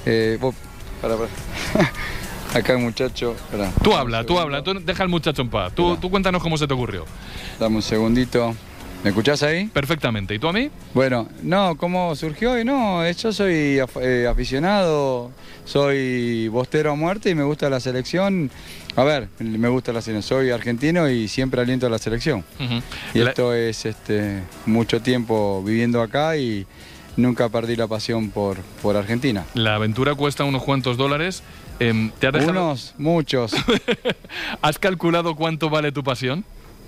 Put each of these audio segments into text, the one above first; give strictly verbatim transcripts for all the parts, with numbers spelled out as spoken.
Eh, vos, para, para. Acá el muchacho... Pará, tú habla, tú habla, tú deja al muchacho en paz. Tú, tú cuéntanos cómo se te ocurrió. Dame un segundito. ¿Me escuchás ahí? Perfectamente. ¿Y tú a mí? Bueno, no, ¿cómo surgió? Y no, yo soy af eh, aficionado, soy bostero a muerte y me gusta la selección. A ver, me gusta la selección, soy argentino y siempre aliento a la selección. Uh-huh. Y la... esto es este, mucho tiempo viviendo acá y nunca perdí la pasión por, por Argentina. La aventura cuesta unos cuantos dólares. Eh, ¿te has dejado... Unos, muchos. ¿Has calculado cuánto vale tu pasión?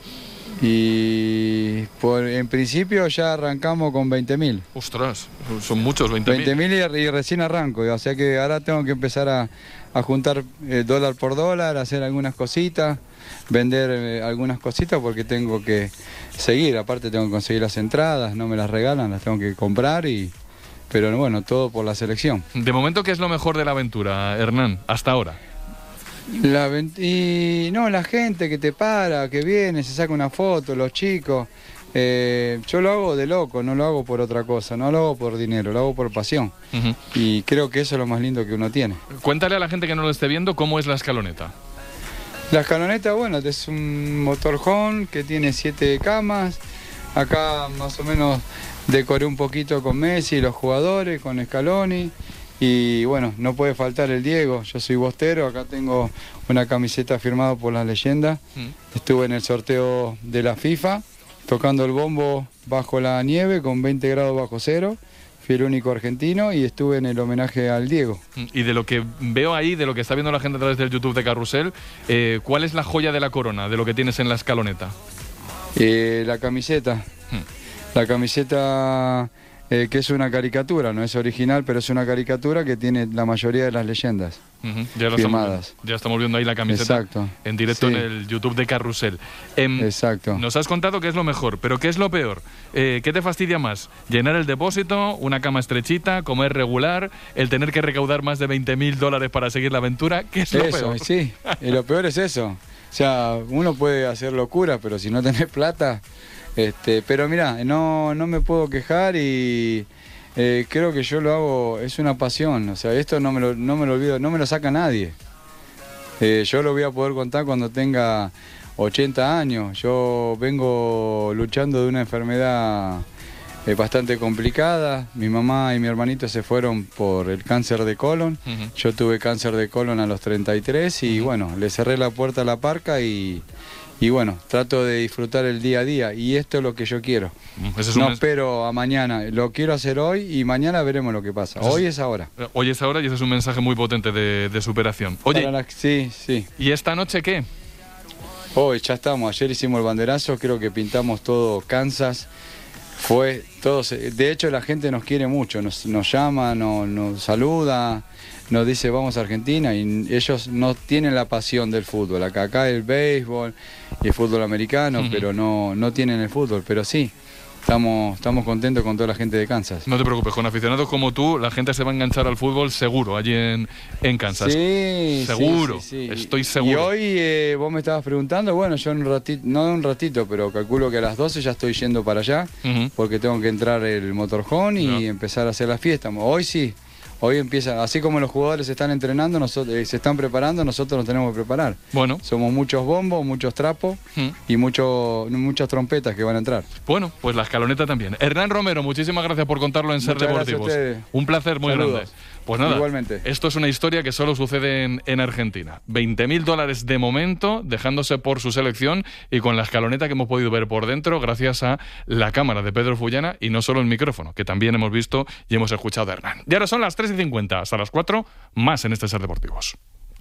Y por, en principio ya arrancamos con veinte mil. Ostras, son muchos, veinte mil. veinte mil y, y recién arranco, o sea que ahora tengo que empezar a, a juntar eh, dólar por dólar, hacer algunas cositas, vender eh, algunas cositas porque tengo que seguir, aparte tengo que conseguir las entradas, no me las regalan, las tengo que comprar y... Pero bueno, todo por la selección. De momento, ¿qué es lo mejor de la aventura, Hernán, hasta ahora? La, y no, la gente que te para, que viene, se saca una foto, los chicos. Eh, yo lo hago de loco, no lo hago por otra cosa, no lo hago por dinero, lo hago por pasión. Uh-huh. Y creo que eso es lo más lindo que uno tiene. Cuéntale a la gente que no lo esté viendo cómo es la escaloneta. La escaloneta, bueno, es un motorhome que tiene siete camas. Acá más o menos decoré un poquito con Messi, los jugadores, con Scaloni. Y bueno, no puede faltar el Diego, yo soy bostero, acá tengo una camiseta firmada por las leyendas. Mm. Estuve en el sorteo de la FIFA, tocando el bombo bajo la nieve con veinte grados bajo cero. Fui el único argentino y estuve en el homenaje al Diego. Y de lo que veo ahí, de lo que está viendo la gente a través del YouTube de Carrusel, eh, ¿cuál es la joya de la corona, de lo que tienes en la escaloneta? Eh, la camiseta. Mm. La camiseta... Eh, que es una caricatura, no es original, pero es una caricatura que tiene la mayoría de las leyendas uh-huh. ya firmadas. Estamos, ya estamos viendo ahí la camiseta. Exacto. En directo sí. en el YouTube de Carrusel. Eh, Exacto. Nos has contado qué es lo mejor, pero ¿qué es lo peor? Eh, ¿Qué te fastidia más? ¿Llenar el depósito, una cama estrechita, comer regular, el tener que recaudar más de veinte mil dólares para seguir la aventura? ¿Qué es lo eso, peor? Sí, y lo peor es eso. O sea, uno puede hacer locura, pero si no tenés plata... Este, pero mira, no, no me puedo quejar y eh, creo que yo lo hago, es una pasión, o sea, esto no me lo, no me lo olvido, no me lo saca nadie. Eh, yo lo voy a poder contar cuando tenga ochenta años, yo vengo luchando de una enfermedad eh, bastante complicada, mi mamá y mi hermanito se fueron por el cáncer de colon, uh-huh. Yo tuve cáncer de colon a los treinta y tres y uh-huh. Bueno, le cerré la puerta a la parca y... Y bueno, trato de disfrutar el día a día y esto es lo que yo quiero. Es no espero a mañana, lo quiero hacer hoy y mañana veremos lo que pasa. Hoy es ahora. Hoy es ahora y ese es un mensaje muy potente de, de superación. Oye, la, sí, sí. ¿Y esta noche qué? Hoy ya estamos, ayer hicimos el banderazo, creo que pintamos todo Kansas. Fue todo, de hecho la gente nos quiere mucho, nos, nos llama, nos, nos saluda, nos dice vamos a Argentina y ellos no tienen la pasión del fútbol. Acá, acá el béisbol y el fútbol americano, uh-huh. Pero no, no tienen el fútbol, pero sí. Estamos, estamos contentos con toda la gente de Kansas. No te preocupes, con aficionados como tú, la gente se va a enganchar al fútbol seguro, allí en, en Kansas. Sí, seguro, sí, sí, sí. Estoy seguro. Y hoy eh, vos me estabas preguntando, bueno, yo en un ratito, no en un ratito, pero calculo que a las doce ya estoy yendo para allá, uh-huh. Porque tengo que entrar el motorhome y no. Empezar a hacer la fiesta. Hoy sí. Hoy empieza, así como los jugadores se están entrenando, nosotros, eh, se están preparando, nosotros nos tenemos que preparar. Bueno. Somos muchos bombos, muchos trapos mm. y mucho, muchas trompetas que van a entrar. Bueno, pues la escaloneta también. Hernán Romero, muchísimas gracias por contarlo en Ser Deportivos. Un placer muy Saludos. grande. Pues nada, igualmente. Esto es una historia que solo sucede en, en Argentina. veinte mil dólares de momento, dejándose por su selección y con la escaloneta que hemos podido ver por dentro gracias a la cámara de Pedro Fullana y no solo el micrófono, que también hemos visto y hemos escuchado a Hernán. Y ahora son las tres y cincuenta, hasta las cuatro, más en este Ser Deportivos.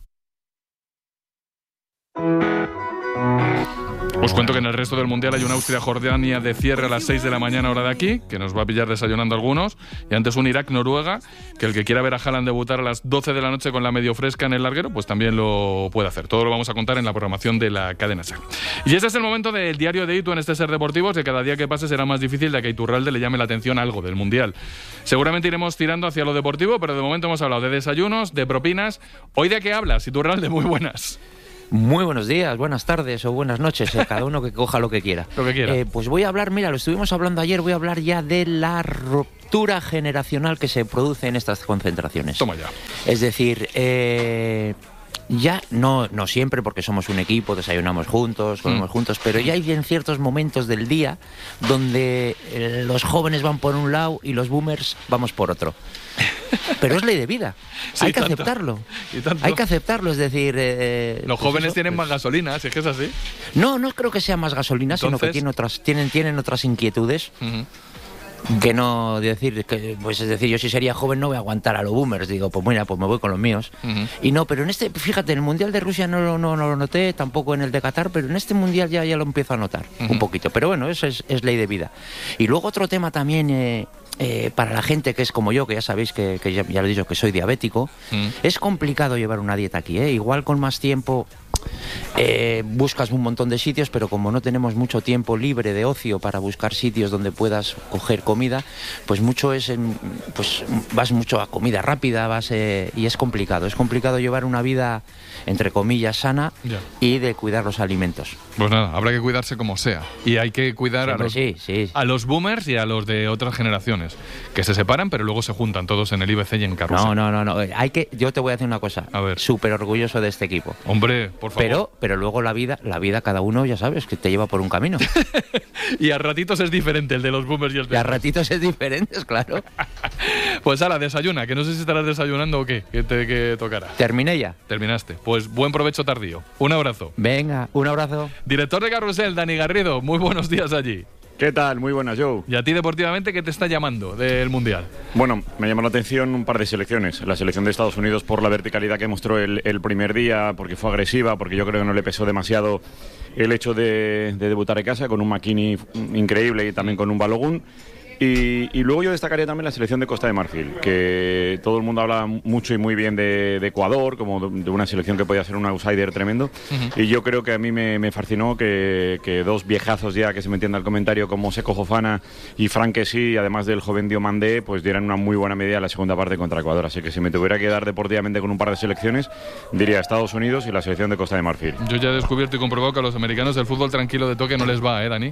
Os cuento que en el resto del Mundial hay una Austria-Jordania de cierre a las seis de la mañana hora de aquí, que nos va a pillar desayunando algunos, y antes un Irak-Noruega, que el que quiera ver a Haaland debutar a las doce de la noche con la medio fresca en el larguero, pues también lo puede hacer. Todo lo vamos a contar en la programación de la cadena SER. Y este es el momento del diario de Itu en este Ser Deportivos, que cada día que pase será más difícil de que a Iturralde le llame la atención algo del Mundial. Seguramente iremos tirando hacia lo deportivo, pero de momento hemos hablado de desayunos, de propinas. ¿Hoy de qué hablas, Iturralde? Muy buenas. Muy buenos días, buenas tardes o buenas noches, eh, cada uno que coja lo que quiera. Lo que quiera. Eh, pues voy a hablar, mira, lo estuvimos hablando ayer, voy a hablar ya de la ro- ruptura generacional que se produce en estas concentraciones. Toma ya. Es decir, eh, ya no, no siempre, porque somos un equipo, desayunamos juntos, comemos mm. juntos, pero ya hay en ciertos momentos del día donde eh, los jóvenes van por un lado y los boomers vamos por otro. Pero es ley de vida. Sí, hay que tanto. aceptarlo. ¿Y tanto? Hay que aceptarlo, es decir... Eh, los pues jóvenes eso, tienen pues... más gasolina, si es que es así. No, no creo que sea más gasolina, Entonces... sino que tienen otras, tienen, tienen otras inquietudes. Uh-huh. Que no decir, que, pues es decir, yo si sería joven no voy a aguantar a los boomers, digo, pues mira, pues me voy con los míos. Uh-huh. Y no, pero en este, fíjate, en el Mundial de Rusia no, no, no lo noté, tampoco en el de Qatar, pero en este Mundial ya, ya lo empiezo a notar, uh-huh. un poquito. Pero bueno, eso es, es ley de vida. Y luego otro tema también, eh, eh, para la gente que es como yo, que ya sabéis que, que ya, ya lo he dicho, que soy diabético, uh-huh. es complicado llevar una dieta aquí, ¿eh? Igual con más tiempo... Eh, buscas un montón de sitios, pero como no tenemos mucho tiempo libre de ocio para buscar sitios donde puedas coger comida, pues mucho es en, pues vas mucho a comida rápida, vas eh, y es complicado, es complicado llevar una vida entre comillas sana ya. Y de cuidar los alimentos. Pues nada, habrá que cuidarse como sea y hay que cuidar a los, sí, sí. a los boomers y a los de otras generaciones que se separan pero luego se juntan todos en el I B C y en Carrusel. No, no, no, no. Hay que, yo te voy a decir una cosa, a ver. Súper orgulloso de este equipo. Hombre, por favor. Pero, pero luego la vida, la vida cada uno ya sabes que te lleva por un camino. Y a ratitos es diferente el de los boomers y el de... Y a ratitos es diferente, claro. Pues ala, desayuna, que no sé si estarás desayunando o qué, que te que tocará. Terminé ya. Terminaste. Pues buen provecho tardío. Un abrazo. Venga, un abrazo. Director de Carrusel, Dani Garrido, muy buenos días allí. ¿Qué tal? Muy buenas, Joe. ¿Y a ti deportivamente qué te está llamando del Mundial? Bueno, me llamó la atención un par de selecciones. La selección de Estados Unidos por la verticalidad que mostró el, el primer día, porque fue agresiva, porque yo creo que no le pesó demasiado el hecho de, de debutar en casa con un McKinney increíble y también con un Balogun. Y, y luego yo destacaría también la selección de Costa de Marfil, que todo el mundo habla mucho y muy bien de, de Ecuador, como de, de una selección que podía ser un outsider tremendo. Uh-huh. Y yo creo que a mí me, me fascinó que, que dos viejazos ya, que se me entienda el comentario, como Seko Fofana y Frank Kessie, además del joven Diomandé, pues dieran una muy buena medida en la segunda parte contra Ecuador. Así que si me tuviera que dar deportivamente con un par de selecciones, diría Estados Unidos y la selección de Costa de Marfil. Yo ya he descubierto y comprobado que a los americanos el fútbol tranquilo de toque no les va, ¿eh, Dani?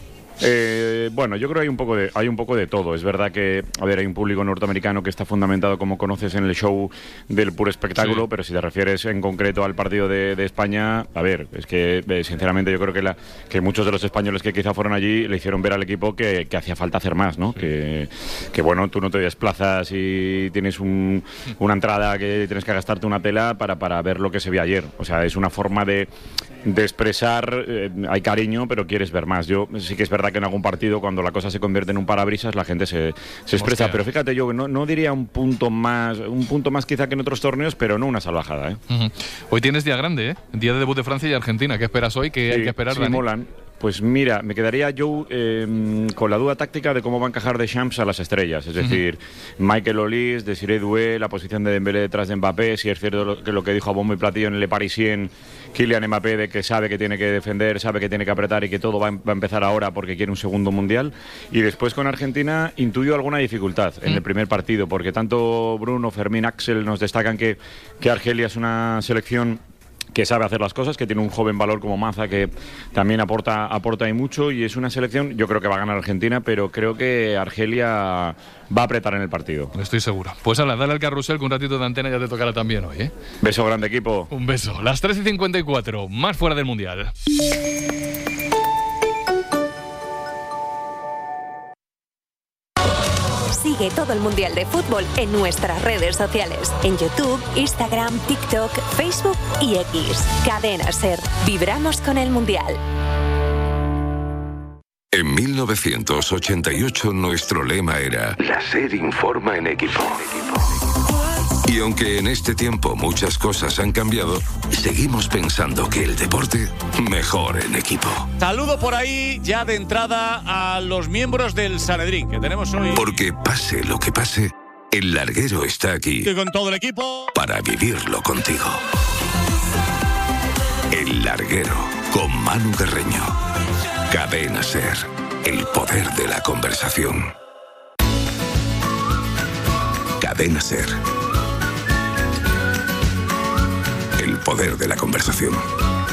Eh, bueno, yo creo que hay un poco de hay un poco de todo. Es verdad que, a ver, hay un público norteamericano que está fundamentado, como conoces, en el show del puro espectáculo, sí. Pero si te refieres en concreto al partido de, de España, a ver, es que eh, sinceramente yo creo que, la, que muchos de los españoles que quizá fueron allí le hicieron ver al equipo que, que hacía falta hacer más, ¿no? Sí. Que, que bueno, tú no te desplazas y tienes un, una entrada que tienes que gastarte una tela para, para ver lo que se vio ayer. O sea, es una forma de de expresar, eh, hay cariño, pero quieres ver más. Yo sí que es verdad que en algún partido, cuando la cosa se convierte en un parabrisas, la gente se, se expresa. Hostia. Pero fíjate, yo no, no diría un punto más, un punto más quizá que en otros torneos, pero no una salvajada, ¿eh? Uh-huh. Hoy tienes día grande, ¿eh? Día de debut de Francia y Argentina. ¿Qué esperas hoy? ¿Qué sí, hay que esperar, sí, Dani? molan. Pues mira, me quedaría yo eh, con la duda táctica de cómo va a encajar Deschamps a las estrellas. Es decir, uh-huh. Michael Olise, Desiré Doué, la posición de Dembélé detrás de Mbappé. Si es cierto lo que, lo que dijo a bombo y platillo en Le Parisien, Kylian Mbappé, de que sabe que tiene que defender, sabe que tiene que apretar y que todo va, va a empezar ahora porque quiere un segundo mundial. Y después con Argentina intuyo alguna dificultad en uh-huh. el primer partido, porque tanto Bruno, Fermín, Axel nos destacan que, que Argelia es una selección que sabe hacer las cosas, que tiene un joven valor como Maza, que también aporta aporta y mucho, y es una selección, yo creo que va a ganar Argentina, pero creo que Argelia va a apretar en el partido. Estoy seguro. Pues ala, dale al carrusel, que un ratito de antena ya te tocará también hoy, ¿eh? Beso grande, equipo. Un beso. Las tres y cincuenta y cuatro, más fuera del Mundial. Sigue todo el Mundial de Fútbol en nuestras redes sociales. En YouTube, Instagram, TikTok, Facebook y X. Cadena SER. Vibramos con el Mundial. En mil novecientos ochenta y ocho nuestro lema era La SER informa en equipo. Y aunque en este tiempo muchas cosas han cambiado, seguimos pensando que el deporte mejor en equipo. Saludo por ahí ya de entrada a los miembros del Sanedrín que tenemos hoy. Porque pase lo que pase, el larguero está aquí. Y con todo el equipo. Para vivirlo contigo. El larguero con Manu Guerreño. Cadena SER. El poder de la conversación. Cadena SER. El poder de la conversación.